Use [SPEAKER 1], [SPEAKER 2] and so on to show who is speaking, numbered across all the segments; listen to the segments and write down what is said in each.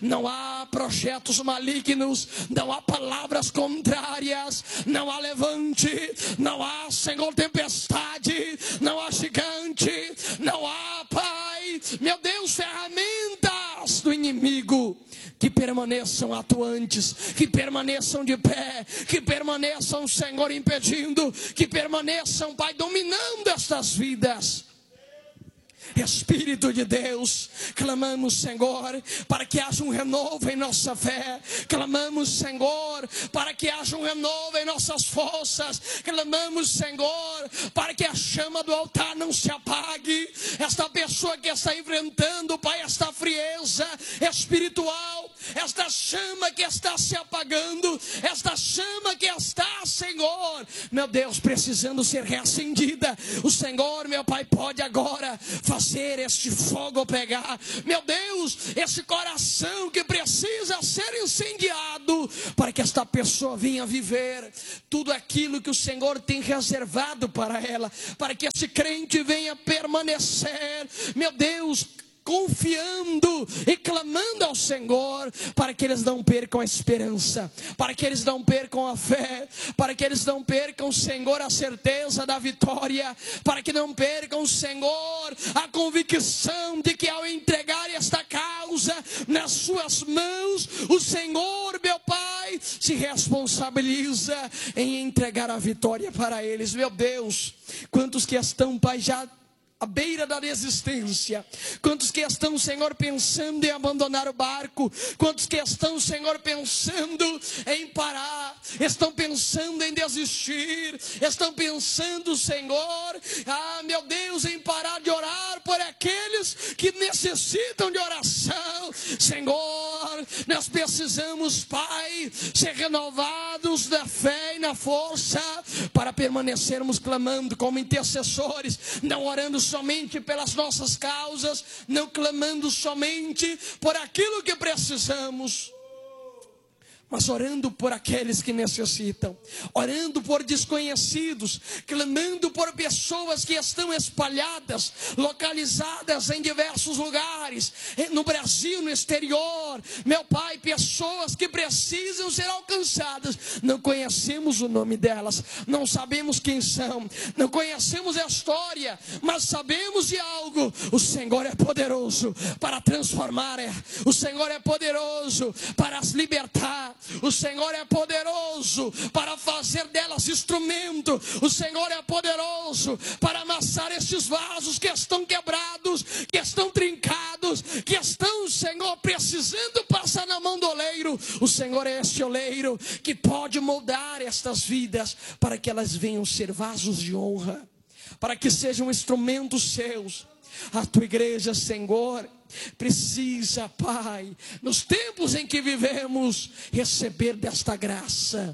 [SPEAKER 1] Não há projetos malignos, não há palavras contrárias, não há levante, não há, Senhor, tempestade, não há gigante, não há, Pai, meu Deus, ferramentas do inimigo que permaneçam atuantes, que permaneçam de pé, que permaneçam, Senhor, impedindo, que permaneçam, Pai, dominando estas vidas. Espírito de Deus, clamamos, Senhor, para que haja um renovo em nossa fé. Clamamos, Senhor, para que haja um renovo em nossas forças. Clamamos, Senhor, para que a chama do altar não se apague. Esta pessoa que está enfrentando, Pai, esta frieza espiritual, esta chama que está se apagando, esta chama que está, Senhor, meu Deus, precisando ser reacendida. O Senhor, meu Pai, pode agora fazer este fogo pegar, meu Deus, esse coração que precisa ser incendiado, para que esta pessoa venha viver tudo aquilo que o Senhor tem reservado para ela, para que esse crente venha permanecer, meu Deus, confiando e clamando ao Senhor, para que eles não percam a esperança, para que eles não percam a fé, para que eles não percam, Senhor, a certeza da vitória, para que não percam, Senhor, a convicção de que ao entregar esta causa nas suas mãos, o Senhor, meu Pai, se responsabiliza em entregar a vitória para eles. Meu Deus, quantos que estão, Pai, já à beira da desistência, quantos que estão, Senhor, pensando em abandonar o barco, quantos que estão, Senhor, pensando em parar, estão pensando em desistir, estão pensando, Senhor, meu Deus, em parar de orar por aqueles que necessitam de oração. Senhor, nós precisamos, Pai, ser renovados na fé e na força, para permanecermos clamando como intercessores, não orando somente pelas nossas causas, não clamando somente por aquilo que precisamos, mas orando por aqueles que necessitam, orando por desconhecidos, clamando por pessoas que estão espalhadas, localizadas em diversos lugares, no Brasil, no exterior, meu Pai, pessoas que precisam ser alcançadas, não conhecemos o nome delas, não sabemos quem são, não conhecemos a história, mas sabemos de algo: o Senhor é poderoso para transformar, o Senhor é poderoso para as libertar, o Senhor é poderoso para fazer delas instrumento, o Senhor é poderoso para amassar esses vasos que estão quebrados, que estão trincados, que estão, Senhor, precisando passar na mão do oleiro. O Senhor é este oleiro que pode moldar estas vidas para que elas venham ser vasos de honra, para que sejam instrumentos seus. A tua igreja, Senhor, precisa, Pai, nos tempos em que vivemos, receber desta graça.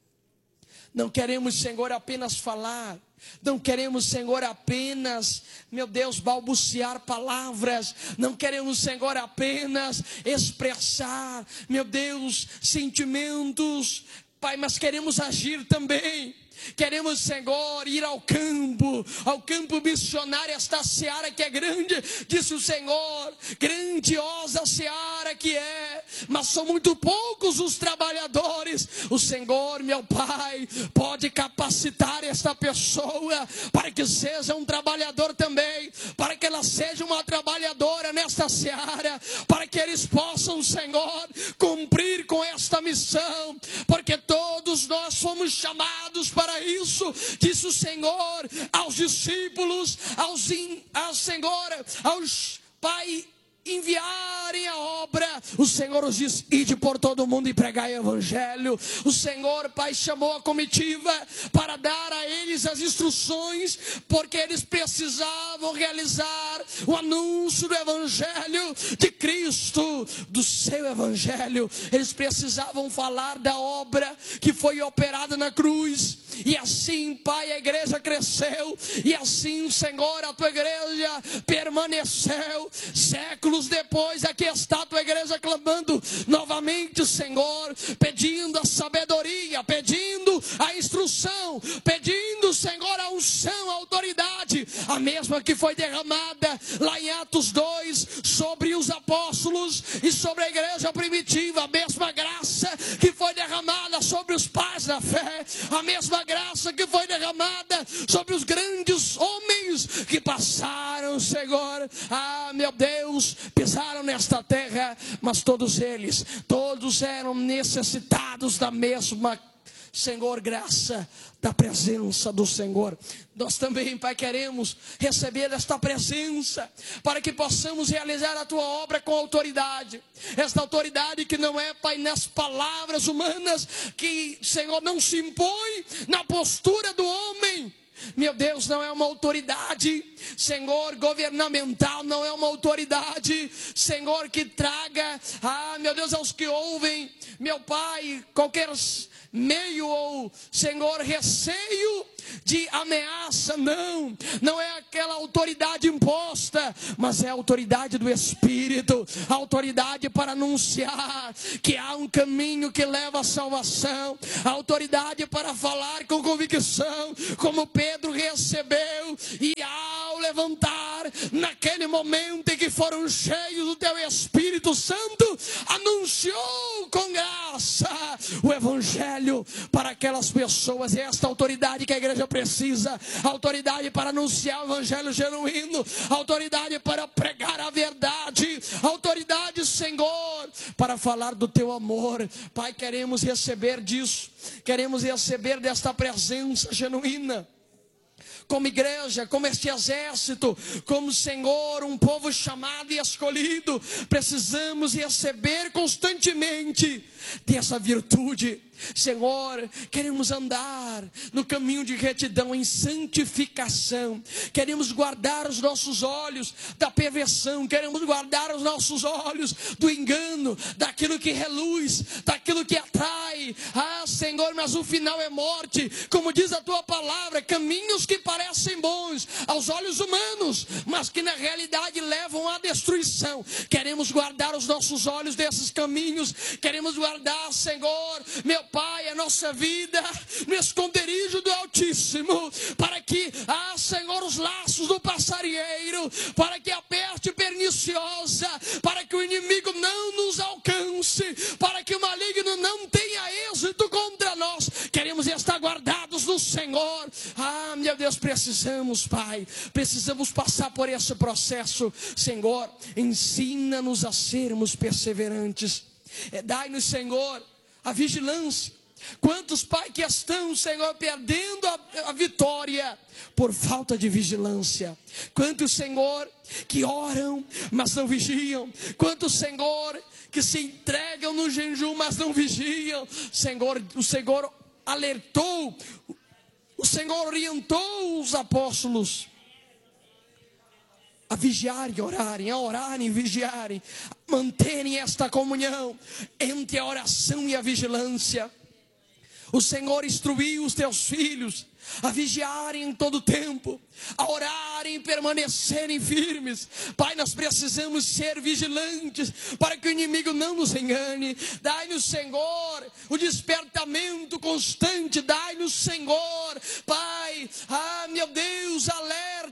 [SPEAKER 1] Não queremos, Senhor, apenas falar, não queremos, Senhor, apenas, meu Deus, balbuciar palavras, não queremos, Senhor, apenas expressar, meu Deus, sentimentos, Pai, mas queremos agir também. Queremos, Senhor, ir ao campo missionário, esta seara que é grande, disse o Senhor, grandiosa seara que é, mas são muito poucos os trabalhadores. O Senhor, meu Pai, pode capacitar esta pessoa para que seja um trabalhador também, para que ela seja uma trabalhadora nesta seara, para que eles possam, Senhor, cumprir com esta missão, porque todos nós fomos chamados para isso, disse o Senhor aos discípulos, aos Pai, enviarem a obra. O Senhor os diz: ide por todo mundo e pregai o evangelho. O Senhor, Pai, chamou a comitiva para dar a eles as instruções, porque eles precisavam realizar o anúncio do evangelho de Cristo, do seu evangelho. Eles precisavam falar da obra que foi operada na cruz. E assim, Pai, a igreja cresceu, e assim, Senhor, a tua igreja permaneceu. Séculos depois, aqui está a tua igreja clamando novamente, Senhor, pedindo a sabedoria, pedindo a instrução, pedindo, Senhor, a unção, a autoridade, a mesma que foi derramada lá em Atos 2 sobre os apóstolos, apóstolos e sobre a igreja primitiva, a mesma graça que foi derramada sobre os pais da fé, a mesma graça que foi derramada sobre os grandes homens que passaram, Senhor, meu Deus, pisaram nesta terra, mas todos eram necessitados da mesma, Senhor, graça, da presença do Senhor. Nós também, Pai, queremos receber esta presença, para que possamos realizar a Tua obra com autoridade. Esta autoridade que não é, Pai, nas palavras humanas, que, Senhor, não se impõe na postura do homem. Meu Deus, não é uma autoridade, Senhor, governamental, não é uma autoridade, Senhor, que traga, meu Deus, aos que ouvem, meu Pai, qualquer meio ou, Senhor, receio de ameaça. Não é aquela autoridade imposta, mas é a autoridade do Espírito, a autoridade para anunciar que há um caminho que leva à salvação, a autoridade para falar com convicção, como Pedro recebeu, e ao levantar, naquele momento em que foram cheios do Teu Espírito Santo, anunciou com graça o Evangelho para aquelas pessoas. E esta autoridade que a igreja precisa, autoridade para anunciar o Evangelho genuíno, autoridade para pregar a verdade, autoridade, Senhor, para falar do Teu amor. Pai, queremos receber disso, queremos receber desta presença genuína. Como igreja, como este exército, como, Senhor, um povo chamado e escolhido, precisamos receber constantemente dessa virtude. Senhor, queremos andar no caminho de retidão, em santificação. Queremos guardar os nossos olhos da perversão, queremos guardar os nossos olhos do engano, daquilo que reluz, daquilo que atrai. Senhor, mas o final é morte, como diz a Tua palavra, caminhos que parecem bons aos olhos humanos, mas que na realidade levam à destruição. Queremos guardar os nossos olhos desses caminhos, queremos guardar, Senhor, meu Pai, a nossa vida no esconderijo do Altíssimo, para que, Senhor, os laços do passarinheiro, para que a peste perniciosa, para que o inimigo não nos alcance, para que o maligno não tenha êxito contra nós. Queremos estar guardados no Senhor. Meu Deus, precisamos, Pai, precisamos passar por esse processo. Senhor, ensina-nos a sermos perseverantes. Dai-nos, Senhor, a vigilância. Quantos, Pai, que estão, Senhor, perdendo a vitória por falta de vigilância. Quantos, Senhor, que oram, mas não vigiam. Quantos, Senhor, que se entregam no jejum, mas não vigiam. Senhor, o Senhor alertou, o Senhor orientou os apóstolos a vigiarem, a orarem, vigiarem, a manterem esta comunhão entre a oração e a vigilância. O Senhor instruiu os Teus filhos a vigiarem em todo tempo, a orarem e permanecerem firmes. Pai, nós precisamos ser vigilantes para que o inimigo não nos engane. Dai-nos, Senhor, o despertamento constante. Dai-nos, Senhor, Pai, meu Deus, alerta